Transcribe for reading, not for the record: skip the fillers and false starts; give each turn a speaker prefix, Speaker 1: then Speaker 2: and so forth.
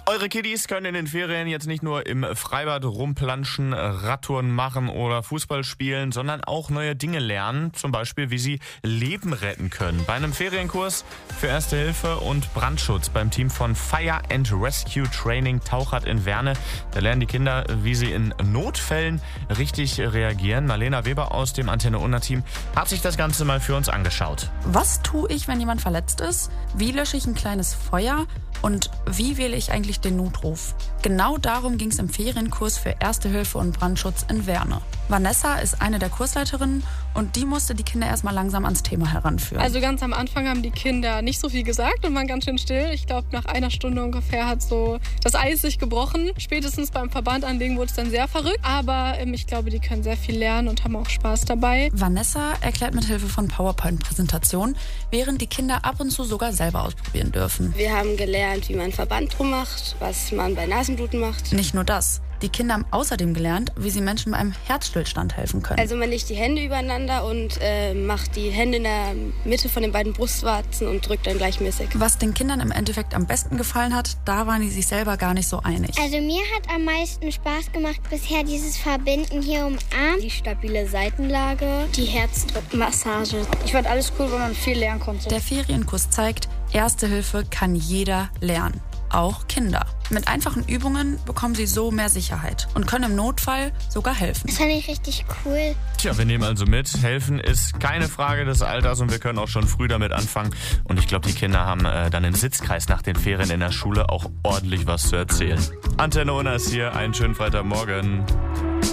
Speaker 1: Eure Kiddies können in den Ferien jetzt nicht nur im Freibad rumplanschen, Radtouren machen oder Fußball spielen, sondern auch neue Dinge lernen. Zum Beispiel, wie sie Leben retten können. Bei einem Ferienkurs für Erste Hilfe und Brandschutz beim Team von Fire and Rescue Training Tauchert in Werne. Da lernen die Kinder, wie sie in Notfällen richtig reagieren. Marlena Weber aus dem Antenne Unna Team hat sich das Ganze mal für uns angeschaut.
Speaker 2: Was tue ich, wenn jemand verletzt ist? Wie lösche ich ein kleines Feuer? Und wie wähle ich eigentlich den Notruf? Genau darum ging es im Ferienkurs für Erste Hilfe und Brandschutz in Werne. Vanessa ist eine der Kursleiterinnen und die musste die Kinder erstmal langsam ans Thema heranführen.
Speaker 3: Also ganz am Anfang haben die Kinder nicht so viel gesagt und waren ganz schön still. Ich glaube, nach einer Stunde ungefähr hat so das Eis sich gebrochen. Spätestens beim Verband anlegen wurde es dann sehr verrückt. Aber ich glaube, die können sehr viel lernen und haben auch Spaß dabei.
Speaker 2: Vanessa erklärt mit Hilfe von PowerPoint-Präsentationen, während die Kinder ab und zu sogar selber ausprobieren dürfen.
Speaker 4: Wir haben gelernt, wie man einen Verband drum macht, was man bei Nasenbluten macht.
Speaker 2: Nicht nur das. Die Kinder haben außerdem gelernt, wie sie Menschen beim Herzstillstand helfen können.
Speaker 4: Also man legt die Hände übereinander und macht die Hände in der Mitte von den beiden Brustwarzen und drückt dann gleichmäßig.
Speaker 2: Was den Kindern im Endeffekt am besten gefallen hat, da waren die sich selber gar nicht so einig.
Speaker 5: Also mir hat am meisten Spaß gemacht bisher dieses Verbinden hier um Arm.
Speaker 4: Die stabile Seitenlage,
Speaker 5: die Herzdruckmassage.
Speaker 6: Ich fand alles cool, weil man viel lernen konnte.
Speaker 2: Der Ferienkurs zeigt, Erste Hilfe kann jeder lernen. Auch Kinder. Mit einfachen Übungen bekommen sie so mehr Sicherheit und können im Notfall sogar helfen.
Speaker 5: Das fand ich richtig cool.
Speaker 1: Tja, wir nehmen also mit. Helfen ist keine Frage des Alters und wir können auch schon früh damit anfangen. Und ich glaube, die Kinder haben dann im Sitzkreis nach den Ferien in der Schule auch ordentlich was zu erzählen. Antenne Unna ist hier. Einen schönen Freitagmorgen.